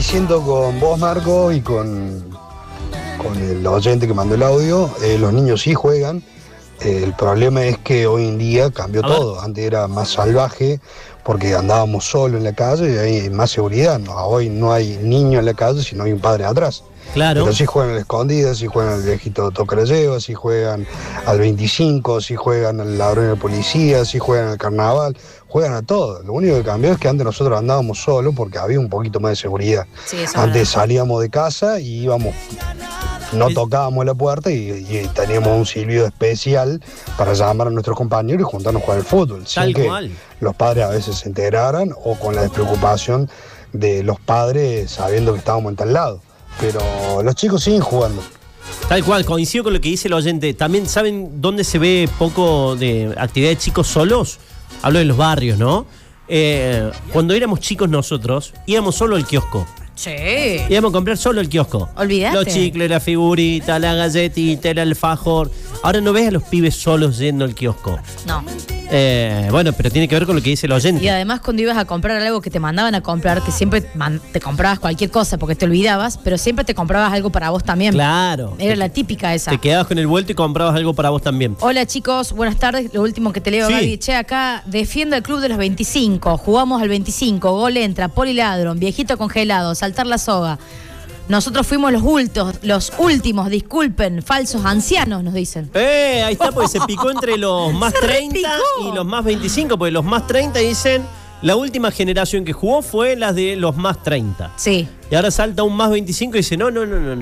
diciendo con vos, Marco, y con el oyente que mandó el audio, los niños sí juegan. El problema es que hoy en día cambió todo. Antes era más salvaje porque andábamos solos en la calle y hay más seguridad. No, hoy no hay niño en la calle, sino hay un padre atrás. Claro. Pero sí juegan a la escondida, sí juegan al viejito toca la lleva, sí juegan al 25, sí juegan al ladrón de policía, sí juegan al carnaval, juegan a todo. Lo único que cambió es que antes nosotros andábamos solos porque había un poquito más de seguridad. Sí, eso antes es salíamos de casa y íbamos, no tocábamos la puerta y teníamos un silbido especial para llamar a nuestros compañeros y juntarnos a jugar al fútbol. Sin que los padres a veces se enteraran o con la despreocupación de los padres sabiendo que estábamos en tal lado. Pero los chicos siguen jugando. Tal cual, coincido con lo que dice el oyente. También, ¿saben dónde se ve poco de actividad de chicos solos? Hablo de los barrios, ¿no? Cuando éramos chicos nosotros, íbamos solo al kiosco. Sí. Íbamos a comprar solo el kiosco. Olvídate. Los chicles, la figurita, la galletita, el alfajor. Ahora no ves a los pibes solos yendo al kiosco. No. Bueno, pero tiene que ver con lo que dice el oyente. Y además cuando ibas a comprar algo que te mandaban a comprar, que siempre te comprabas cualquier cosa porque te olvidabas, pero siempre te comprabas algo para vos también. Claro. Era la típica esa. Te quedabas con el vuelto y comprabas algo para vos también. Hola chicos, buenas tardes. Lo último que te leo, Sí. Gaby. Che, acá defiendo el club de los 25. Jugamos al 25, gol entra, poliladron, viejito congelado, saltar la soga. Nosotros fuimos los últimos, disculpen, falsos ancianos, nos dicen. Ahí está, porque se picó entre los más 30 y los más 25, porque los más 30 dicen, la última generación que jugó fue la de los más 30. Sí. Y ahora salta un más 25 y dice, no.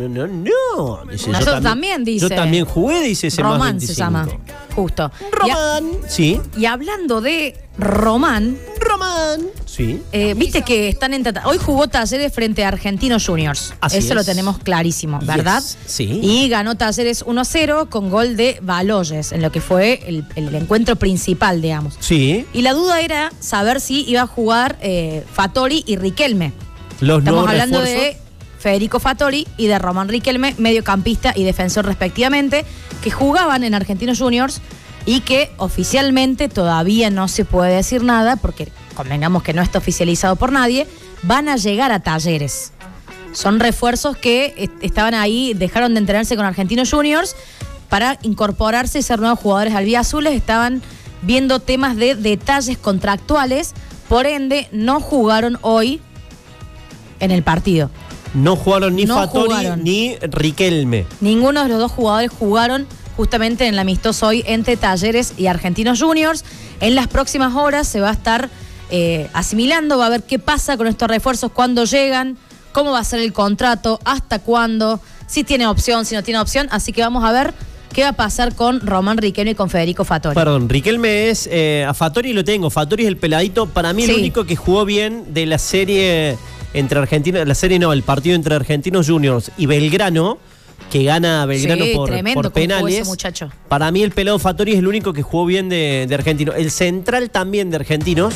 Dice, Nosotros también, dice. Yo también jugué, dice ese Román más 25. se llama, justo. Román, sí. Y hablando de Román, sí. viste que están hoy jugó Talleres frente a Argentinos Juniors. Así Eso es. lo tenemos clarísimo, ¿verdad? Yes, sí. Y ganó Talleres 1-0 con gol de Baloyes, en lo que fue el encuentro principal, digamos. Sí. Y la duda era saber si iba a jugar Fattori y Riquelme. Los Estamos nuevos hablando refuerzos. de Federico Fattori y de Román Riquelme, mediocampista y defensor respectivamente, que jugaban en Argentinos Juniors y que oficialmente todavía no se puede decir nada, porque convengamos que no está oficializado por nadie, van a llegar a Talleres. Son refuerzos que estaban ahí, dejaron de entrenarse con Argentinos Juniors para incorporarse y ser nuevos jugadores albiazules. Estaban viendo temas de detalles contractuales, por ende no jugaron hoy en el partido. No jugaron ni No Fattori jugaron. ni Riquelme. Ninguno de los dos jugadores jugaron justamente en el amistoso hoy entre Talleres y Argentinos Juniors. En las próximas horas se va a estar asimilando, va a ver qué pasa con estos refuerzos, cuándo llegan, cómo va a ser el contrato, hasta cuándo, si tiene opción, si no tiene opción. Así que vamos a ver qué va a pasar con Román Riquelme y con Federico Fattori. Perdón, Riquelme es... a Fattori lo tengo. Fattori es el peladito. Para mí Sí. el único que jugó bien de la serie entre Argentina... La serie no, el partido entre Argentinos Juniors y Belgrano, que gana Belgrano Sí, por tremendo cómo jugó penales. ese muchacho. Para mí el pelado Fattori es el único que jugó bien de Argentinos. El central también de Argentinos.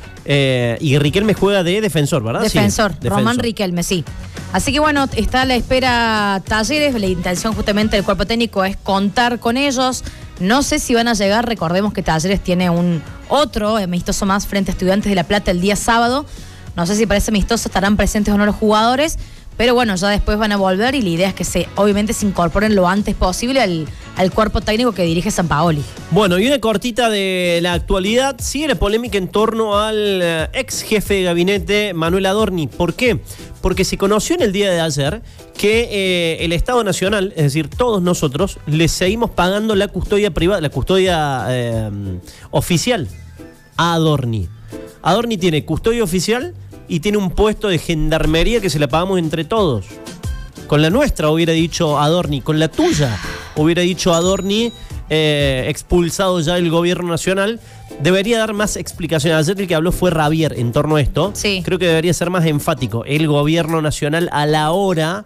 Y Riquelme juega de defensor, ¿verdad? Defensor, Sí, Román Riquelme, sí. Así que bueno, está a la espera Talleres. La intención justamente del cuerpo técnico es contar con ellos. No sé si van a llegar. Recordemos que Talleres tiene un otro amistoso más frente a Estudiantes de La Plata el día sábado. No sé si para ese amistoso estarán presentes o no los jugadores, pero bueno, ya después van a volver y la idea es que obviamente se incorporen lo antes posible al cuerpo técnico que dirige Sampaoli. Bueno, y una cortita de la actualidad. Sigue la polémica en torno al ex jefe de gabinete, Manuel Adorni. ¿Por qué? Porque se conoció en el día de ayer que el Estado Nacional, es decir, todos nosotros, le seguimos pagando la custodia privada, la custodia oficial a Adorni. Adorni tiene custodia oficial y tiene un puesto de gendarmería que se la pagamos entre todos. Con la nuestra hubiera dicho Adorni, con la tuya hubiera dicho Adorni, expulsado ya del gobierno nacional. Debería dar más explicaciones. Ayer el que habló fue Ravier en torno a esto. Sí. Creo que debería ser más enfático el gobierno nacional a la hora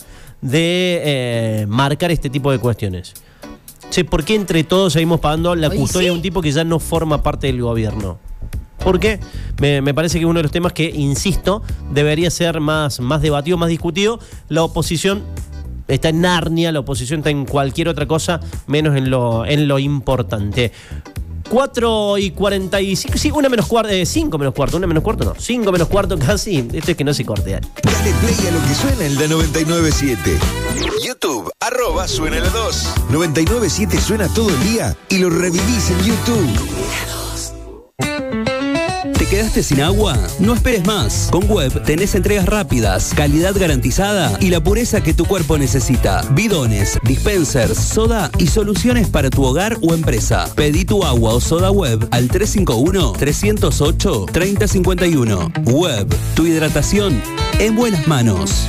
de marcar este tipo de cuestiones. Che, ¿por qué entre todos seguimos pagando la custodia de un tipo que ya no forma parte del gobierno? Porque me parece que uno de los temas que, insisto, debería ser más debatido, más discutido. La oposición está en Narnia, la oposición está en cualquier otra cosa, menos en lo importante. 4:45, sí, 1 menos cuarto, 5 menos cuarto, 1 menos cuarto no, 5 menos cuarto casi, esto es que no se corte. Dale play a lo que suena en la 997. YouTube, @suena la 2. 997 suena todo el día y lo revivís en YouTube. ¿Te quedaste sin agua? No esperes más. Con Web tenés entregas rápidas, calidad garantizada y la pureza que tu cuerpo necesita. Bidones, dispensers, soda y soluciones para tu hogar o empresa. Pedí tu agua o soda Web al 351-308-3051. Web, tu hidratación en buenas manos.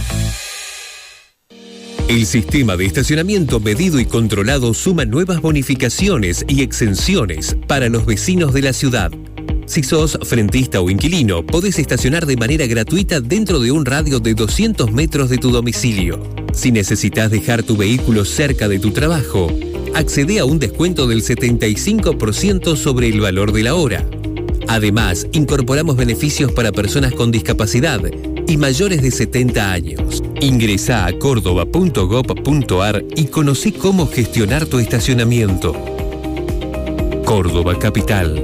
El sistema de estacionamiento medido y controlado suma nuevas bonificaciones y exenciones para los vecinos de la ciudad. Si sos frentista o inquilino, podés estacionar de manera gratuita dentro de un radio de 200 metros de tu domicilio. Si necesitas dejar tu vehículo cerca de tu trabajo, accede a un descuento del 75% sobre el valor de la hora. Además, incorporamos beneficios para personas con discapacidad y mayores de 70 años. Ingresá a córdoba.gov.ar y conocí cómo gestionar tu estacionamiento. Córdoba Capital.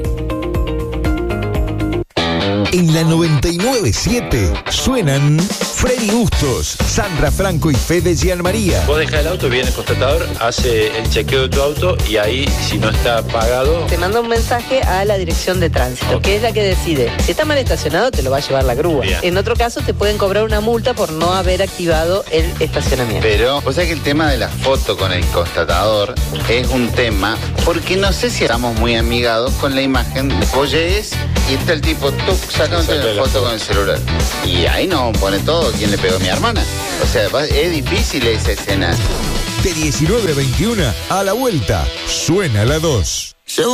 En la 997 suenan Freddy Bustos, Sandra Franco y Fede Gianmaría. Vos dejás el auto, viene el constatador, hace el chequeo de tu auto y ahí, si no está pagado, te manda un mensaje a la dirección de tránsito, que es la que decide. Si está mal estacionado, te lo va a llevar la grúa. Bien. En otro caso, te pueden cobrar una multa por no haber activado el estacionamiento. Pero, o sea que el tema de la foto con el constatador es un tema, porque no sé si estamos muy amigados con la imagen. Vos llegues y está el tipo, sacándote la foto con el celular. Y ahí no pone todo quién le pegó a mi hermana. O sea, es difícil esa escena. De 19 a 21, a la vuelta, suena la 2.